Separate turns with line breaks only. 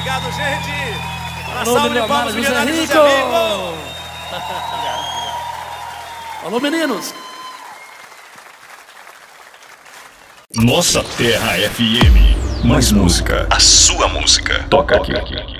Obrigado, gente. Uma
Alô,
salva de palmas, milionários José Rico.
Alô, meninos.
Nossa Terra FM. Mais música. A sua música. Toca aqui.